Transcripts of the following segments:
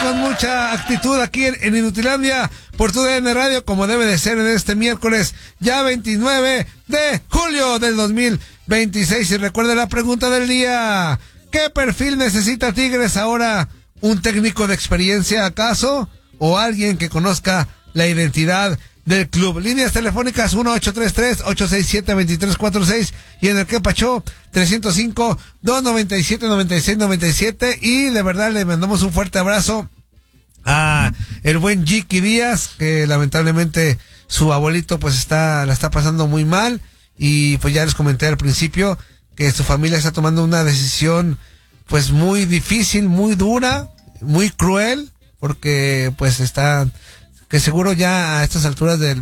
con mucha actitud aquí en Inutilandia por tu DN Radio, como debe de ser en este miércoles, ya 29 de julio del 2026. Y recuerda la pregunta del día: ¿qué perfil necesita Tigres ahora? ¿Un técnico de experiencia acaso? ¿O alguien que conozca la identidad del club? Líneas telefónicas 1-833-867-2346 y en el que Pachó 305-297-9697. Y de verdad le mandamos un fuerte abrazo a el buen Jicky Díaz, que lamentablemente su abuelito pues la está pasando muy mal, y pues ya les comenté al principio que su familia está tomando una decisión pues muy difícil, muy dura, muy cruel, porque pues que seguro ya a estas alturas del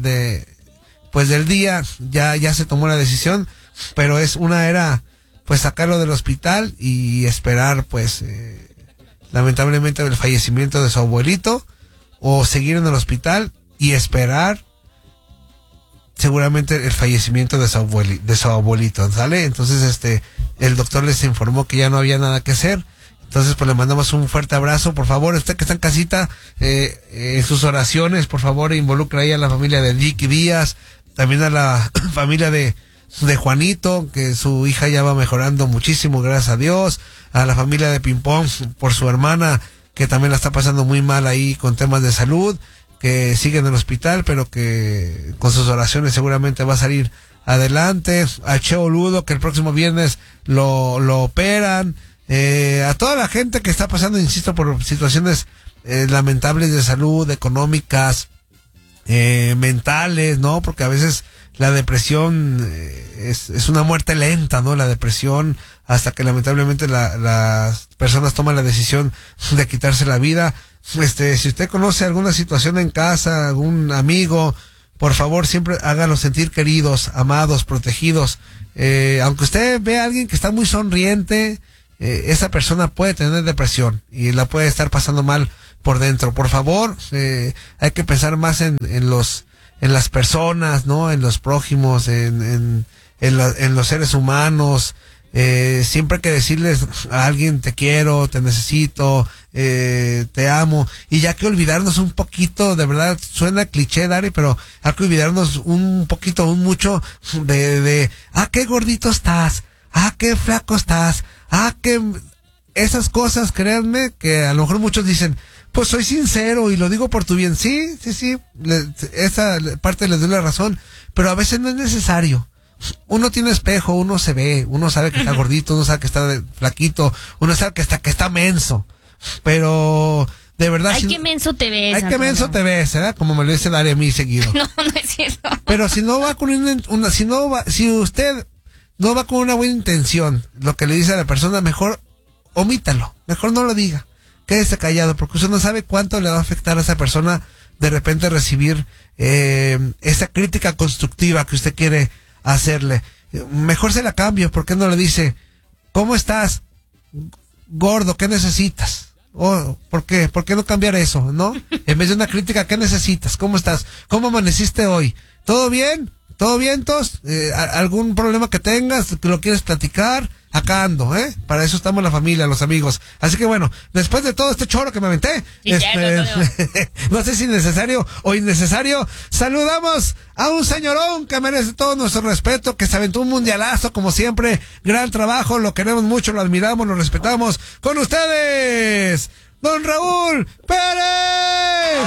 día ya se tomó la decisión, pero era pues sacarlo del hospital y esperar pues lamentablemente el fallecimiento de su abuelito, o seguir en el hospital y esperar seguramente el fallecimiento de su abuelito, ¿sale? Entonces el doctor les informó que ya no había nada que hacer. Entonces, pues le mandamos un fuerte abrazo. Por favor, usted que está en casita, en sus oraciones, por favor, involucra ahí a la familia de Jicky Díaz, también a la familia de Juanito, que su hija ya va mejorando muchísimo, gracias a Dios, a la familia de Pimpón por su hermana, que también la está pasando muy mal ahí con temas de salud, que sigue en el hospital, pero que con sus oraciones seguramente va a salir adelante. A Cheo Ludo, que el próximo viernes lo operan. A toda la gente que está pasando, insisto, por situaciones lamentables de salud, económicas, mentales, ¿no? Porque a veces la depresión es una muerte lenta, ¿no? La depresión, hasta que lamentablemente las personas toman la decisión de quitarse la vida. Si usted conoce alguna situación en casa, algún amigo, por favor, siempre hágalo sentir queridos, amados, protegidos. Aunque usted vea a alguien que está muy sonriente, esa persona puede tener depresión y la puede estar pasando mal por dentro. Por favor, hay que pensar más en las personas, ¿no? En los prójimos, en los seres humanos. Siempre hay que decirles a alguien: te quiero, te necesito, te amo. Y ya que olvidarnos un poquito, de verdad, suena cliché, Dari, pero hay que olvidarnos un poquito, mucho de qué gordito estás, qué flaco estás, que esas cosas, créanme, que a lo mejor muchos dicen, pues soy sincero y lo digo por tu bien. Sí, esa parte les doy la razón, pero a veces no es necesario. Uno tiene espejo, uno se ve, uno sabe que está gordito, uno sabe que está flaquito, uno sabe que está menso, pero de verdad... Ay, qué menso te ves. Ay, qué menso te ves, ¿verdad? Como me lo dice Daria a mí seguido. No es cierto. Pero si no va con si usted no va con una buena intención, lo que le dice a la persona, mejor omítalo, mejor no lo diga, quédese callado, porque usted no sabe cuánto le va a afectar a esa persona de repente recibir esa crítica constructiva que usted quiere hacerle. Mejor se la cambio. ¿Por qué no le dice: ¿cómo estás, gordo? ¿Qué necesitas? ¿Por qué no cambiar eso, no? En vez de una crítica, ¿qué necesitas? ¿Cómo estás? ¿Cómo amaneciste hoy? ¿Todo bien? ¿Todo bien, Tos? ¿Algún problema que tengas, que lo quieres platicar? Acá ando, para eso estamos la familia, los amigos. Así que bueno, después de todo este choro que me aventé, no sé si necesario o innecesario, saludamos a un señorón que merece todo nuestro respeto, que se aventó un mundialazo como siempre. Gran trabajo, lo queremos mucho, lo admiramos, lo respetamos. Con ustedes, don Raúl Pérez.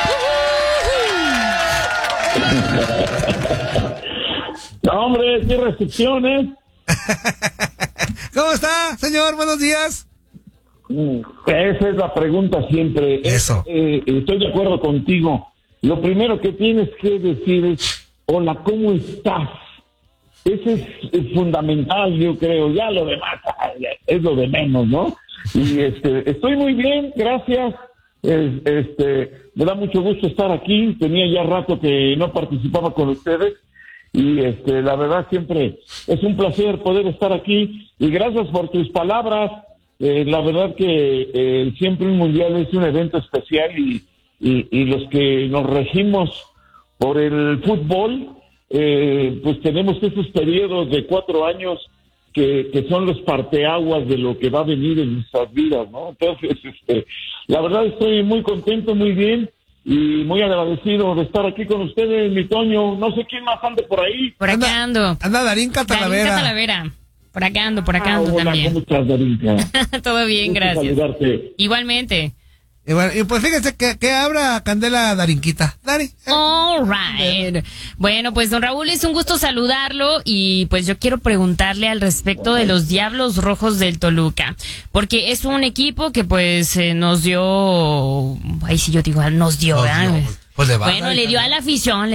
No, hombre, qué restricciones. ¿Cómo está, señor? Buenos días. Esa es la pregunta siempre. Eso. Estoy de acuerdo contigo. Lo primero que tienes que decir es: hola, ¿cómo estás? Ese es fundamental, yo creo. Ya lo demás es lo de menos, ¿no? Y estoy muy bien, gracias. Me da mucho gusto estar aquí. Tenía ya rato que no participaba con ustedes. Y la verdad siempre es un placer poder estar aquí, y gracias por tus palabras. La verdad que siempre un mundial es un evento especial, y los que nos regimos por el fútbol, pues tenemos esos periodos de 4 años que son los parteaguas de lo que va a venir en nuestras vidas, ¿no? Entonces, la verdad estoy muy contento, muy bien y muy agradecido de estar aquí con ustedes, mi Toño. No sé quién más ande por ahí. Por acá ando. Anda Darinka Talavera. Darinka Talavera. Por acá ando Hola, también. ¿cómo estás, Darinka? Todo bien, Gusto gracias. saludarte. Igualmente. Y bueno, y pues fíjense que abra Candela Darinquita. Dari. All right. Bueno, pues don Raúl, es un gusto saludarlo y pues yo quiero preguntarle al respecto de los Diablos Rojos del Toluca, porque es un equipo que pues nos dio, ahí sí yo digo, nos dio, ¿verdad? Pues le va, Bueno, le dio a la afición.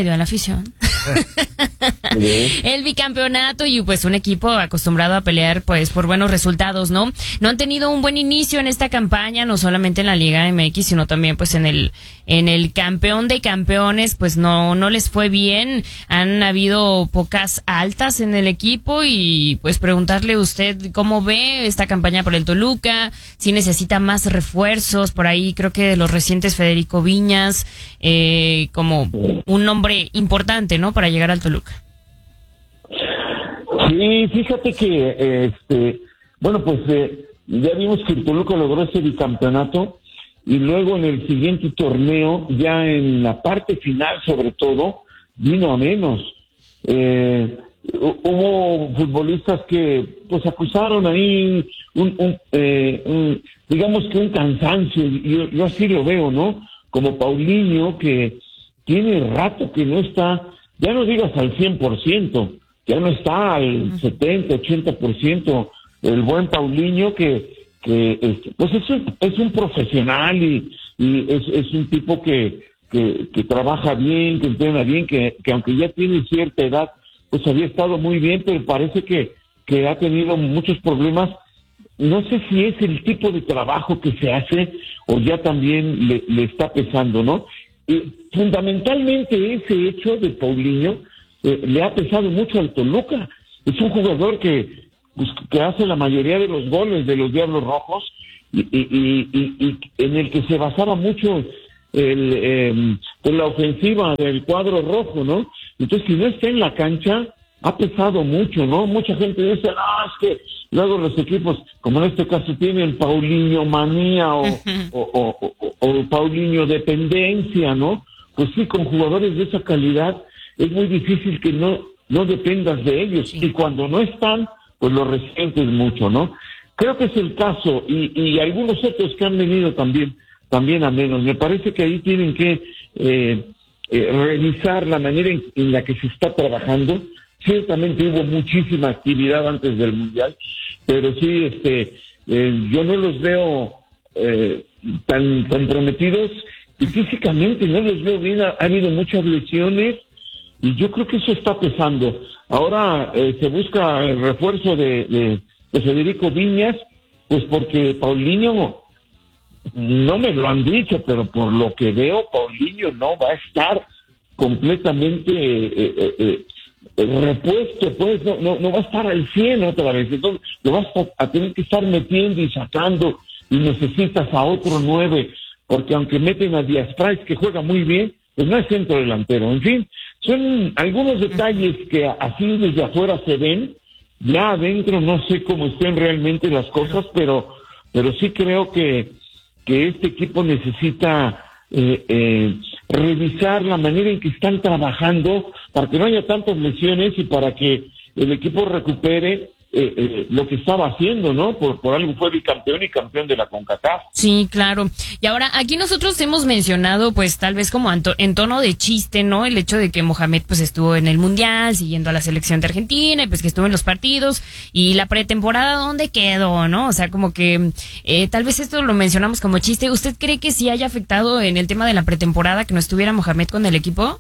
El bicampeonato y pues un equipo acostumbrado a pelear pues por buenos resultados, ¿no? No han tenido un buen inicio en esta campaña, no solamente en la Liga MX, sino también pues en el campeón de campeones, pues no les fue bien. Han habido pocas altas en el equipo y pues preguntarle a usted cómo ve esta campaña por el Toluca, si necesita más refuerzos. Por ahí creo que de los recientes Federico Viñas, como un nombre importante, ¿no? Para llegar al Toluca. Sí, fíjate que, bueno, pues ya vimos que el Toluca logró ese bicampeonato y luego en el siguiente torneo, ya en la parte final sobre todo, vino a menos. Hubo futbolistas que pues acusaron ahí digamos que un cansancio, yo así lo veo, ¿no? Como Paulinho, que tiene rato que no está, ya no digas al 100%, ya no está al 70, 80%, el buen Paulinho que pues es un profesional y es un tipo que trabaja bien, que entrena bien, que aunque ya tiene cierta edad, pues había estado muy bien, pero parece que ha tenido muchos problemas. No sé si es el tipo de trabajo que se hace o ya también le está pesando, ¿no? Fundamentalmente ese hecho de Paulinho le ha pesado mucho al Toluca. Es un jugador que hace la mayoría de los goles de los Diablos Rojos y en el que se basaba mucho en la ofensiva del cuadro rojo, ¿no? Entonces, si no está en la cancha, ha pesado mucho, ¿no? Mucha gente dice, no, es que luego los equipos, como en este caso, tienen Paulinho manía o Paulinho dependencia, ¿no? Pues sí, con jugadores de esa calidad es muy difícil que no dependas de ellos. Sí. Y cuando no están, pues lo resientes mucho, ¿no? Creo que es el caso y algunos otros que han venido también a menos. Me parece que ahí tienen que revisar la manera en la que se está trabajando. Ciertamente hubo muchísima actividad antes del Mundial, pero sí, yo no los veo tan comprometidos y físicamente no los veo bien. Ha habido muchas lesiones y yo creo que eso está pesando. Ahora se busca el refuerzo de Federico Viñas, pues porque Paulinho, no me lo han dicho, pero por lo que veo, Paulinho no va a estar completamente repuesto, pues no va a estar al 100 otra vez. Entonces lo vas a tener que estar metiendo y sacando y necesitas a otro 9, porque aunque meten a Díaz Price, que juega muy bien, pues no es centro delantero. En fin, son algunos detalles que así desde afuera se ven. Ya adentro no sé cómo estén realmente las cosas, pero sí creo que este equipo necesita revisar la manera en que están trabajando para que no haya tantas lesiones y para que el equipo recupere lo que estaba haciendo, ¿no? Por algo fue bicampeón y campeón de la CONCACAF. Sí, claro. Y ahora, aquí nosotros hemos mencionado, pues, tal vez como en tono de chiste, ¿no? El hecho de que Mohamed, pues, estuvo en el Mundial, siguiendo a la selección de Argentina, y pues que estuvo en los partidos, y la pretemporada, ¿dónde quedó, no? O sea, como que, tal vez esto lo mencionamos como chiste. ¿Usted cree que sí haya afectado en el tema de la pretemporada que no estuviera Mohamed con el equipo?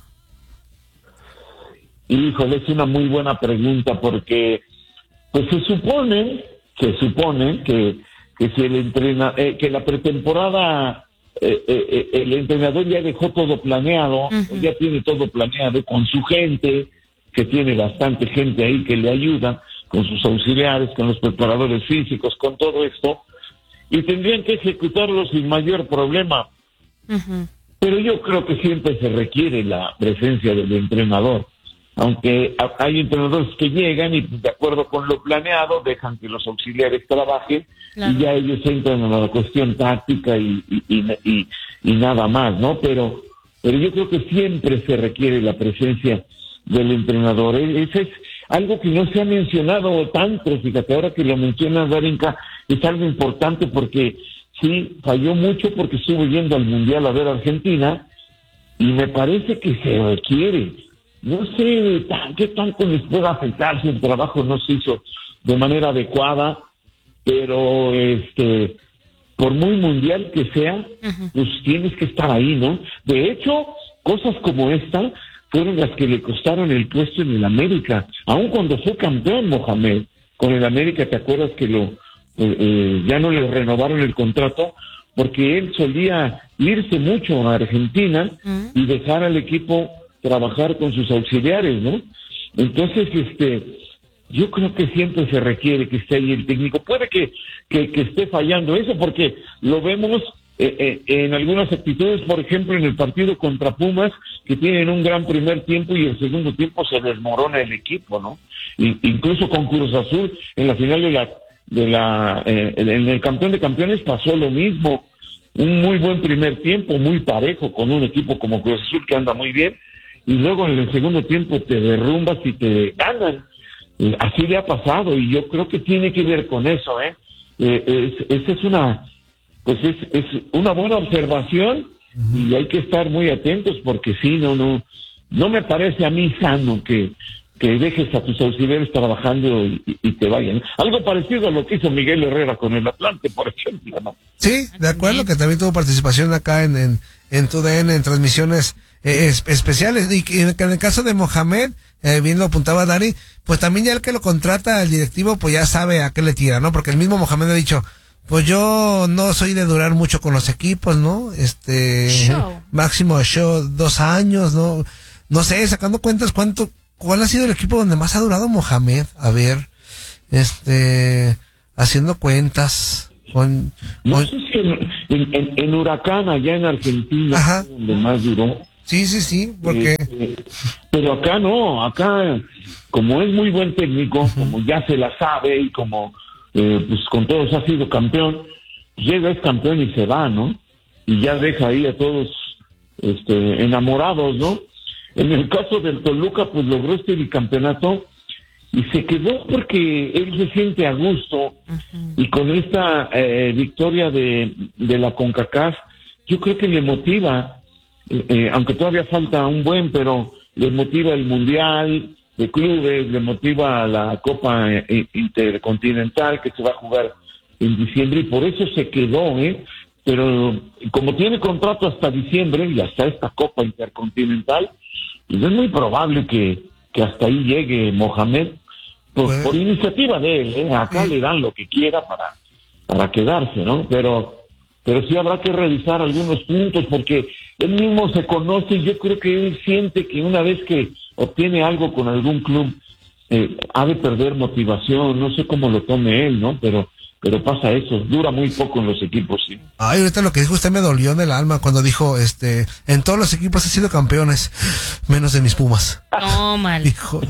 Híjole, es una muy buena pregunta, porque pues se supone que si que la pretemporada el entrenador ya dejó todo planeado, ya tiene todo planeado con su gente, que tiene bastante gente ahí que le ayuda, con sus auxiliares, con los preparadores físicos, con todo esto, y tendrían que ejecutarlo sin mayor problema. Pero yo creo que siempre se requiere la presencia del entrenador. aunque hay entrenadores que llegan y de acuerdo con lo planeado dejan que los auxiliares trabajen, claro, y ya ellos entran a la cuestión táctica y nada más, ¿no? Pero yo creo que siempre se requiere la presencia del entrenador. Eso es algo que no se ha mencionado tanto, fíjate, ahora que lo mencionas, Darinka, es algo importante porque sí, falló mucho porque estuvo yendo al Mundial a ver a Argentina y me parece que se requiere. No sé qué tanto les puede afectar si el trabajo no se hizo de manera adecuada, pero por muy mundial que sea, pues tienes que estar ahí, ¿no? De hecho, cosas como esta fueron las que le costaron el puesto en el América, aun cuando fue campeón Mohamed con el América. ¿Te acuerdas que ya no le renovaron el contrato? Porque él solía irse mucho a Argentina y dejar al equipo trabajar con sus auxiliares, ¿no? Entonces, yo creo que siempre se requiere que esté ahí el técnico. Puede que esté fallando eso, porque lo vemos en algunas actitudes, por ejemplo, en el partido contra Pumas, que tienen un gran primer tiempo y el segundo tiempo se desmorona el equipo, ¿no? Incluso con Cruz Azul, en la final en el campeón de campeones pasó lo mismo. Un muy buen primer tiempo, muy parejo, con un equipo como Cruz Azul que anda muy bien, y luego en el segundo tiempo te derrumbas y te ganan. Así le ha pasado, y yo creo que tiene que ver con eso, esa es una buena observación, y hay que estar muy atentos, porque sí, no me parece a mí sano que dejes a tus auxiliares trabajando y te vayan. Algo parecido a lo que hizo Miguel Herrera con el Atlante, por ejemplo, ¿no? Sí, de acuerdo, que también tuvo participación acá en TUDN, en transmisiones especiales, y que en el caso de Mohamed, bien lo apuntaba Dari, pues también ya el que lo contrata, el directivo, pues ya sabe a qué le tira, ¿no? Porque el mismo Mohamed ha dicho, pues yo no soy de durar mucho con los equipos, ¿no? Máximo show 2 años, ¿no? No sé, sacando cuentas, ¿cuál ha sido el equipo donde más ha durado Mohamed? A ver, haciendo cuentas. No sé si en Huracán, allá en Argentina, ajá, donde más duró. Sí, porque... pero acá no, acá, como es muy buen técnico, como ya se la sabe, y como pues con todos ha sido campeón, llega, es campeón y se va, ¿no? Y ya deja ahí a todos enamorados, ¿no? En el caso del Toluca, pues logró este bicampeonato y se quedó porque él se siente a gusto, y con esta victoria de la CONCACAF, yo creo que le motiva, aunque todavía falta un buen, pero le motiva el Mundial de Clubes, le motiva la Copa Intercontinental que se va a jugar en diciembre, y por eso se quedó, pero como tiene contrato hasta diciembre y hasta esta Copa Intercontinental, pues es muy probable que hasta ahí llegue Mohamed, por iniciativa de él, acá le dan lo que quiera para quedarse, ¿no? Pero sí habrá que revisar algunos puntos, porque él mismo se conoce, y yo creo que él siente que una vez que obtiene algo con algún club, ha de perder motivación. No sé cómo lo tome él, ¿no? Pero pasa eso, dura muy poco en los equipos, sí. Ay, ahorita lo que dijo usted me dolió en el alma cuando dijo, en todos los equipos he sido campeones, menos de mis Pumas. No, mal. Hijo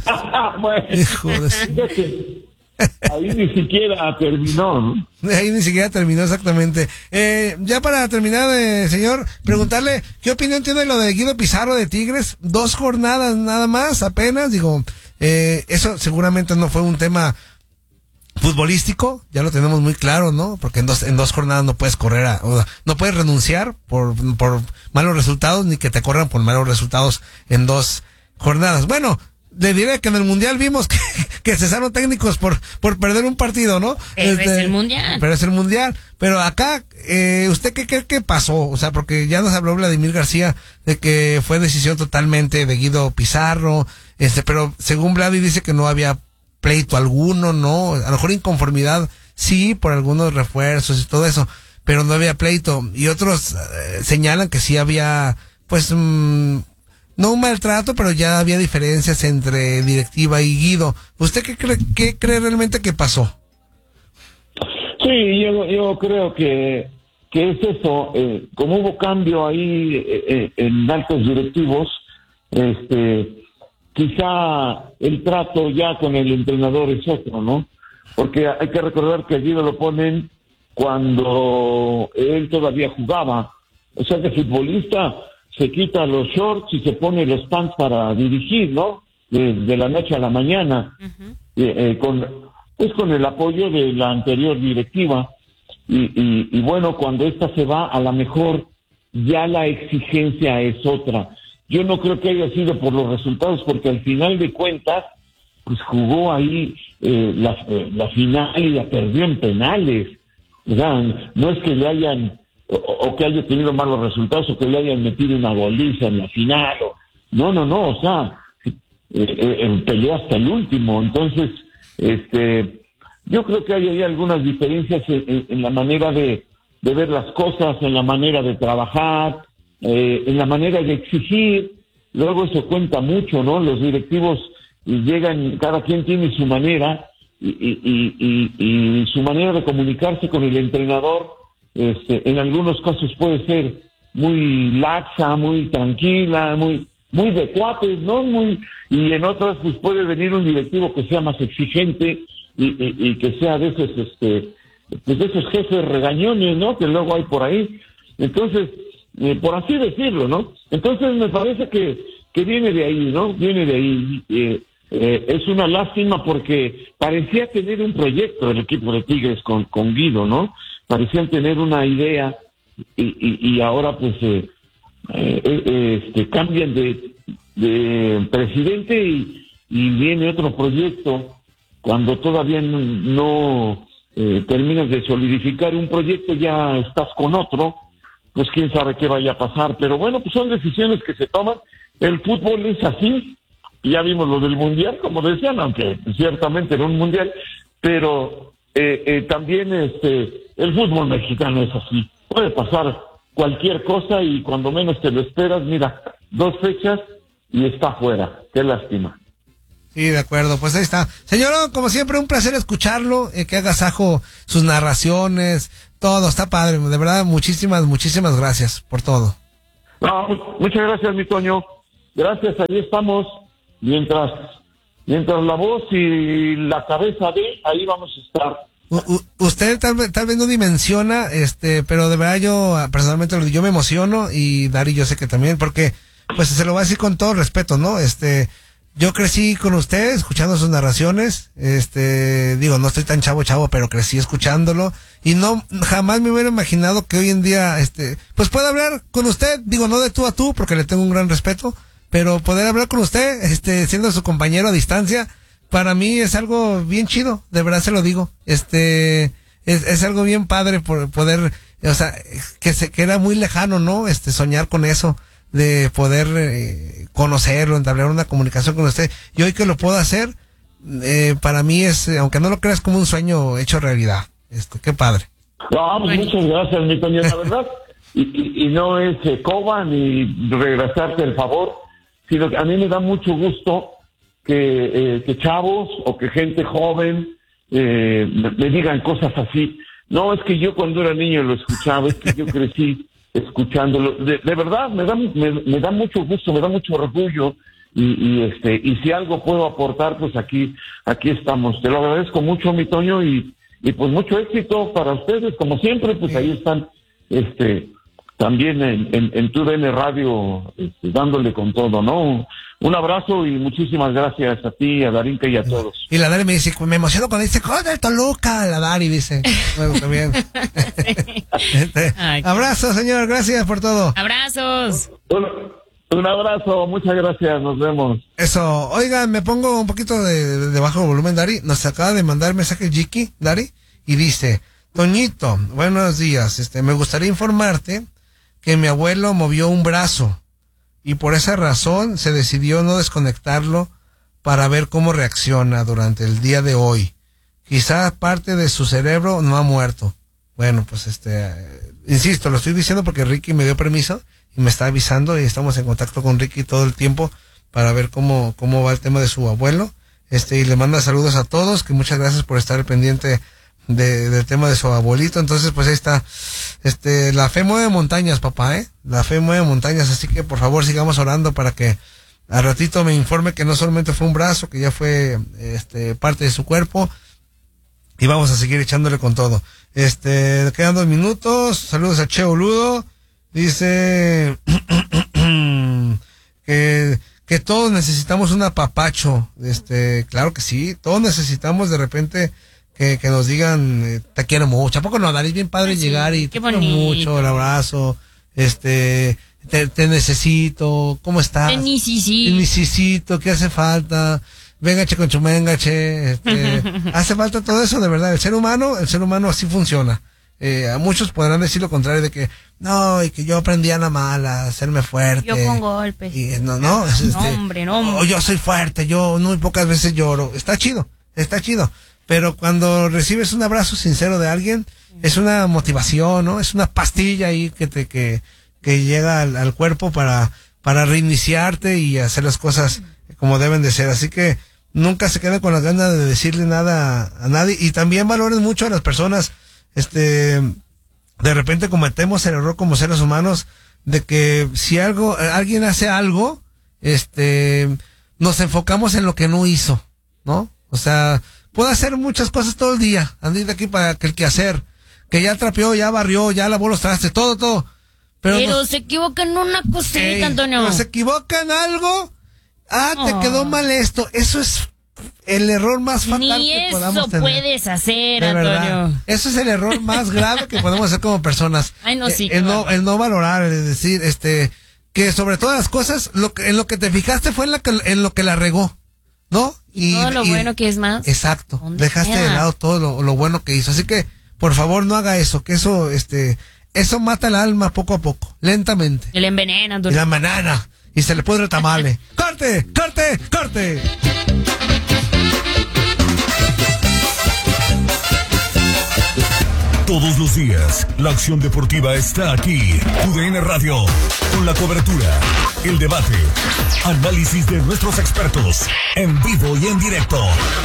de... Ahí ni siquiera terminó, ¿no? Ahí ni siquiera terminó, exactamente. Ya para terminar, señor, preguntarle, ¿qué opinión tiene lo de Guido Pizarro de Tigres? 2 jornadas nada más, apenas, digo, eso seguramente no fue un tema futbolístico, ya lo tenemos muy claro, ¿no? Porque en dos jornadas no puedes no puedes renunciar por malos resultados, ni que te corran por malos resultados en 2 jornadas. Bueno, le diré que en el Mundial vimos que cesaron técnicos por perder un partido, ¿no? Pero es el Mundial. Pero es el Mundial. Pero acá, ¿usted qué cree que pasó? O sea, porque ya nos habló Vladimir García de que fue decisión totalmente de Guido Pizarro, pero según Vladi dice que no había pleito alguno, ¿no? A lo mejor inconformidad, sí, por algunos refuerzos y todo eso, pero no había pleito. Y otros señalan que sí había, pues, no un maltrato, pero ya había diferencias entre directiva y Guido. ¿Usted qué cree realmente que pasó? Sí, yo creo que es eso. Como hubo cambio ahí en altos directivos, quizá el trato ya con el entrenador es otro, ¿no? Porque hay que recordar que allí lo ponen cuando él todavía jugaba. O sea, que futbolista se quita los shorts y se pone los pants para dirigir, ¿no? De la noche a la mañana, con el apoyo de la anterior directiva. Y bueno, cuando esta se va, a lo mejor ya la exigencia es otra. Yo no creo que haya sido por los resultados, porque al final de cuentas, pues jugó ahí la final y la perdió en penales. O sea, no es que le hayan, o que haya tenido malos resultados, o que le hayan metido una goliza en la final. No, o sea, peleó hasta el último. Entonces, yo creo que hay ahí algunas diferencias en la manera de ver las cosas, en la manera de trabajar, en la manera de exigir. Luego eso cuenta mucho, ¿no? Los directivos llegan, cada quien tiene su manera y su manera de comunicarse con el entrenador. En algunos casos puede ser muy laxa, muy tranquila, muy de cuates, ¿no? Y en otras pues puede venir un directivo que sea más exigente y que sea de esos pues de esos jefes regañones, ¿no? Que luego hay por ahí. Entonces, por así decirlo, ¿no? Entonces me parece que viene de ahí, ¿no? Viene de ahí. Es una lástima porque parecía tener un proyecto el equipo de Tigres con Guido, ¿no? Parecían tener una idea y ahora pues cambian de presidente y viene otro proyecto. Cuando todavía no terminas de solidificar un proyecto, ya estás con otro, pues quién sabe qué vaya a pasar. Pero bueno, pues son decisiones que se toman. El fútbol es así. Ya vimos lo del Mundial, como decían, aunque ciertamente era un Mundial, pero también el fútbol mexicano es así. Puede pasar cualquier cosa y cuando menos te lo esperas, mira, 2 fechas y está fuera. Qué lástima. Sí, de acuerdo, pues ahí está. Señor, como siempre, un placer escucharlo, que agasajo sus narraciones, todo, está padre, de verdad, muchísimas gracias por todo. No, muchas gracias, mi Toño. Gracias, ahí estamos. Mientras la voz y la cabeza ahí vamos a estar. Usted tal vez no dimensiona, pero de verdad yo personalmente yo me emociono y Dari yo sé que también, porque pues se lo voy a decir con todo respeto, ¿no? Yo crecí con usted escuchando sus narraciones, digo, no estoy tan chavo, pero crecí escuchándolo y jamás me hubiera imaginado que hoy en día, pues pueda hablar con usted, digo, no de tú a tú, porque le tengo un gran respeto, pero poder hablar con usted, siendo su compañero a distancia, para mí es algo bien chido, de verdad se lo digo, es algo bien padre por poder, o sea, que era muy lejano, ¿no? Soñar con eso, de poder conocerlo, entablar una comunicación con usted, y hoy que lo puedo hacer, para mí es, aunque no lo creas, como un sueño hecho realidad. Qué padre. No, pues muchas gracias, mi Toño, la verdad, y no es coba ni regresarte el favor, sino que a mí me da mucho gusto que chavos o que gente joven me digan cosas así. No, es que yo cuando era niño lo escuchaba, es que yo crecí escuchándolo. De verdad, me da mucho gusto, me da mucho orgullo y si algo puedo aportar, pues aquí estamos. Te lo agradezco mucho, mi Toño, y pues mucho éxito para ustedes, como siempre, pues ahí están, también en TUDN Radio, dándole con todo, ¿no? Un abrazo y muchísimas gracias a ti, a Darinka y a todos. Y la Dari me dice, me emociono cuando dice, ¡joder, Toluca! La Dari dice, bueno, también. Abrazo, señor, gracias por todo. Abrazos. Un abrazo, muchas gracias, nos vemos. Eso, oigan, me pongo un poquito de bajo volumen, Dari. Nos acaba de mandar mensaje Jiki, Dari, y dice, Toñito, buenos días, me gustaría informarte que mi abuelo movió un brazo y por esa razón se decidió no desconectarlo para ver cómo reacciona durante el día de hoy. Quizá parte de su cerebro no ha muerto. Bueno, pues insisto, lo estoy diciendo porque Ricky me dio permiso y me está avisando y estamos en contacto con Ricky todo el tiempo para ver cómo va el tema de su abuelo. Y le manda saludos a todos, que muchas gracias por estar pendiente del tema de su abuelito. Entonces pues ahí está, la fe mueve montañas, papá, la fe mueve montañas, así que por favor sigamos orando para que al ratito me informe que no solamente fue un brazo, que ya fue parte de su cuerpo, y vamos a seguir echándole con todo. Quedan 2 minutos. Saludos a Che Boludo. Dice que todos necesitamos un apapacho. Claro que sí, todos necesitamos de repente que nos digan te quiero mucho. ¿A poco no, Dani? Es bien padre llegar y te quiero mucho, el abrazo, te necesito, ¿cómo estás? Te necesito, ¿qué hace falta? Véngache con chumengache, hace falta todo eso, de verdad. El ser humano así funciona. A muchos podrán decir lo contrario, de que no, y que yo aprendí a la mala, a hacerme fuerte. Yo con golpes. Y no, hombre. O yo soy fuerte, yo muy pocas veces lloro. Está chido. Pero cuando recibes un abrazo sincero de alguien, es una motivación, ¿no? Es una pastilla ahí que llega al cuerpo para reiniciarte y hacer las cosas como deben de ser. Así que nunca se queden con las ganas de decirle nada a nadie, y también valoren mucho a las personas. De repente cometemos el error como seres humanos de que si alguien hace algo, nos enfocamos en lo que no hizo, ¿no? O sea, puede hacer muchas cosas todo el día, andar de aquí para que el quehacer, que ya trapeó, ya barrió, ya lavó los trastes, todo. Pero se equivoca en una cosita, Antonio. Pero se equivoca en algo. Te quedó mal esto. Eso es el error más fatal que podamos tener. Ni eso puedes hacer, Antonio. Eso es el error más grave que podemos hacer como personas. Ay, no, sí. El no valorar, es decir, que sobre todas las cosas, en lo que te fijaste fue en lo que la regó, ¿no? Y todo lo bueno que es más. Exacto. Dejaste de lado todo lo bueno que hizo. Así que, por favor, no haga eso, que eso mata el alma poco a poco, lentamente. Y le envenena, Antonio. Y la banana. Y se le pudre el tamale. ¡Corte! Todos los días, la acción deportiva está aquí. TUDN Radio, con la cobertura, el debate, análisis de nuestros expertos, en vivo y en directo.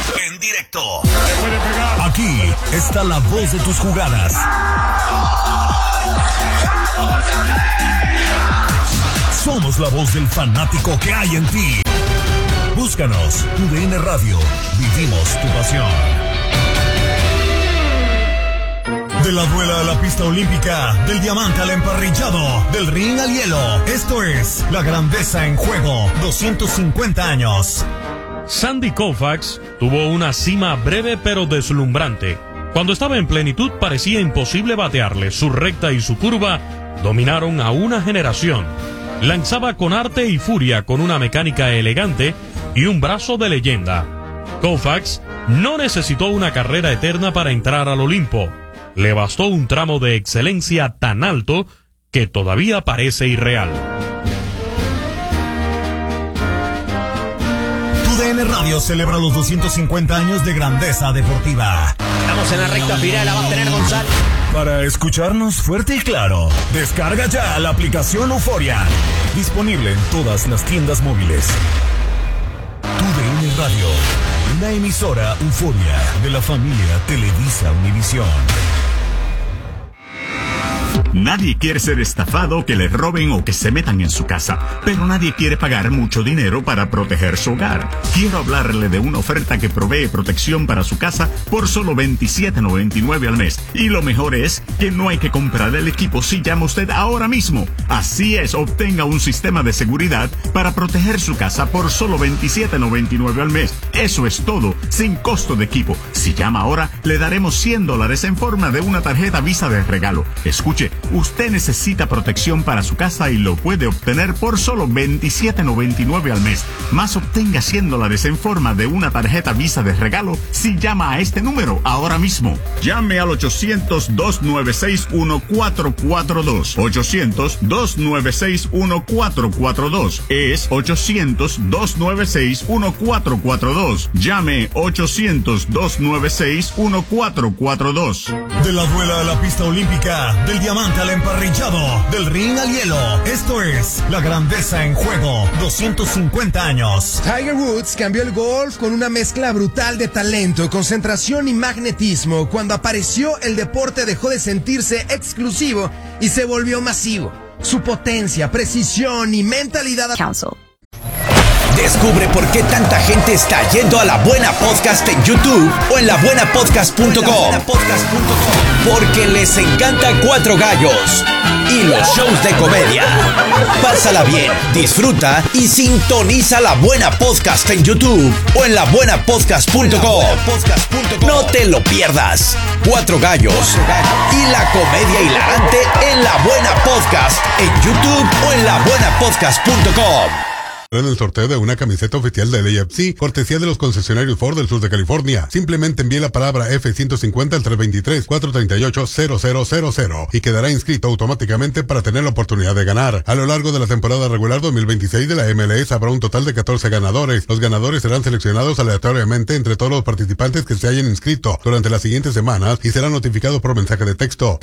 Aquí está la voz de tus jugadas. Somos la voz del fanático que hay en ti. Búscanos, TUDN Radio. Vivimos tu pasión. De la duela a la pista olímpica, del diamante al emparrillado, del ring al hielo. Esto es La Grandeza en Juego, 250 años. Sandy Koufax tuvo una cima breve pero deslumbrante. Cuando estaba en plenitud parecía imposible batearle. Su recta y su curva dominaron a una generación. Lanzaba con arte y furia, con una mecánica elegante y un brazo de leyenda. Koufax no necesitó una carrera eterna para entrar al Olimpo. Le bastó un tramo de excelencia tan alto que todavía parece irreal. TUDN Radio celebra los 250 años de grandeza deportiva. Estamos en la recta final, la va a tener González. Para escucharnos fuerte y claro, descarga ya la aplicación Euforia. Disponible en todas las tiendas móviles. TUDN Radio, una emisora Euforia de la familia Televisa Univisión. Nadie quiere ser estafado, que le roben o que se metan en su casa, pero nadie quiere pagar mucho dinero para proteger su hogar. Quiero hablarle de una oferta que provee protección para su casa por solo $27.99 al mes. Y lo mejor es que no hay que comprar el equipo si llama usted ahora mismo. Así es, obtenga un sistema de seguridad para proteger su casa por solo $27.99 al mes. Eso es todo, sin costo de equipo. Si llama ahora, le daremos $100 en forma de una tarjeta Visa de regalo. Escuche, usted necesita protección para su casa y lo puede obtener por solo $27.99 al mes. Más obtenga $100 en forma de una tarjeta Visa de regalo si llama a este número ahora mismo. Llame al 800-296-1442. 800-296-1442. Es 800-296-1442. Llame 800-296-1442. De la duela a la pista olímpica, del diamante al emparrillado, del ring al hielo. Esto es La Grandeza en Juego, 250 años. Tiger Woods cambió el golf con una mezcla brutal de talento, concentración y magnetismo. Cuando apareció, el deporte dejó de sentirse exclusivo y se volvió masivo. Su potencia, precisión y mentalidad. Descubre por qué tanta gente está yendo a La Buena Podcast en YouTube o en labuenapodcast.com. Porque les encanta Cuatro Gallos y los shows de comedia. Pásala bien, disfruta y sintoniza La Buena Podcast en YouTube o en labuenapodcast.com. No te lo pierdas. Cuatro Gallos y la comedia hilarante en La Buena Podcast en YouTube o en labuenapodcast.com. En el sorteo de una camiseta oficial del AFC, cortesía de los concesionarios Ford del sur de California. Simplemente envíe la palabra F150 al 323-438-0000 y quedará inscrito automáticamente para tener la oportunidad de ganar. A lo largo de la temporada regular 2026 de la MLS habrá un total de 14 ganadores. Los ganadores serán seleccionados aleatoriamente entre todos los participantes que se hayan inscrito durante las siguientes semanas y serán notificados por mensaje de texto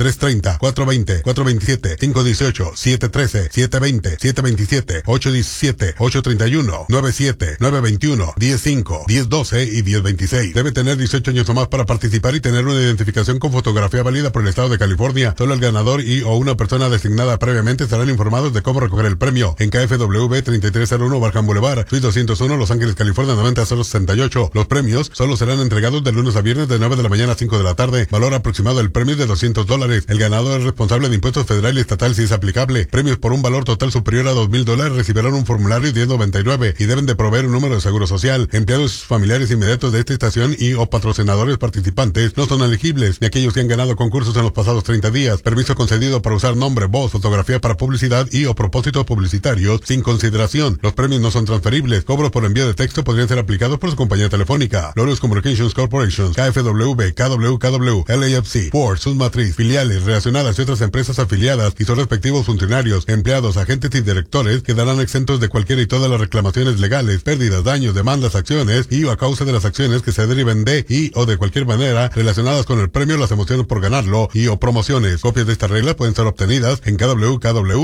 330-420-427, 518, 713, 720, 727, 817, 831, 97, 921, 105, 1012 y 1026. Debe tener 18 años o más para participar y tener una identificación con fotografía válida por el estado de California. Solo el ganador y o una persona designada previamente serán informados de cómo recoger el premio en KFW 3301 Barham Boulevard, Suite 201, Los Ángeles, California 90068. Los premios solo serán entregados de lunes a viernes de 9 de la mañana a 5 de la tarde. Valor aproximado del premio es de $200. El ganador es responsable de impuestos federal y estatal si es aplicable. Premios por un valor total superior a $2,000 recibirán un formulario 1099 y deben de proveer un número de seguro social. Empleados familiares inmediatos de esta estación y o patrocinadores participantes no son elegibles, ni aquellos que han ganado concursos en los pasados 30 días. Permiso concedido para usar nombre, voz, fotografía para publicidad y o propósitos publicitarios sin consideración. Los premios no son transferibles. Cobros por envío de texto podrían ser aplicados por su compañía telefónica. Lotus Communications Corporation, KFW, KWKW, LAFC, Ford, sus matriz, filiales relacionadas y otras empresas afiliadas y sus respectivos funcionarios, empleados, agentes y directores quedarán exentos de cualquiera y todas las reclamaciones legales, pérdidas, daños, demandas, acciones y o a causa de las acciones que se deriven de y o de cualquier manera relacionadas con el premio, las emociones por ganarlo y o promociones. Copias de esta regla pueden ser obtenidas en KFW,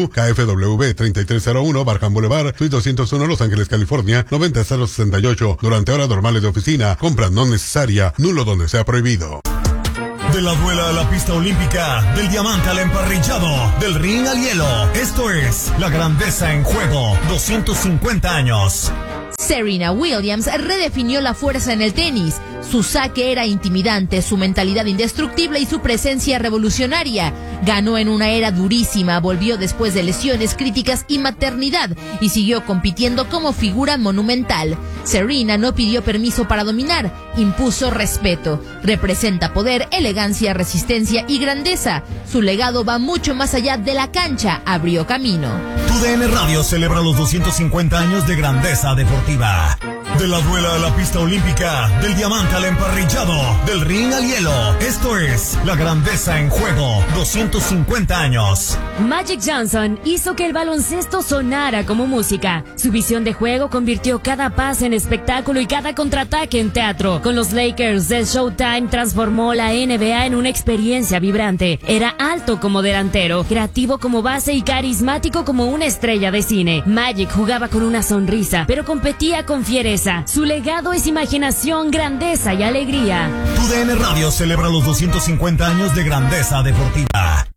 KFW 3301 Barham Boulevard, Suite 201, Los Ángeles, California 90068. Durante horas normales de oficina, compra no necesaria, nulo donde sea prohibido. De la duela a la pista olímpica, del diamante al emparrillado, del ring al hielo. Esto es La Grandeza en Juego, 250 años. Serena Williams redefinió la fuerza en el tenis. Su saque era intimidante, su mentalidad indestructible y su presencia revolucionaria. Ganó en una era durísima, volvió después de lesiones críticas y maternidad y siguió compitiendo como figura monumental. Serena no pidió permiso para dominar, impuso respeto. Representa poder, elegancia, resistencia y grandeza. Su legado va mucho más allá de la cancha, abrió camino. TUDN Radio celebra los 250 años de grandeza deportiva. De la duela a la pista olímpica, del diamante al emparrillado, del ring al hielo. Esto es La Grandeza en Juego, 250 años. Magic Johnson hizo que el baloncesto sonara como música. Su visión de juego convirtió cada pase en espectáculo y cada contraataque en teatro. Con los Lakers de Showtime transformó la NBA en una experiencia vibrante. Era alto como delantero, creativo como base y carismático como una estrella de cine. Magic jugaba con una sonrisa, pero competía con fiereza. Su legado es imaginación, grandeza y alegría. TUDN Radio celebra los 250 años de grandeza deportiva.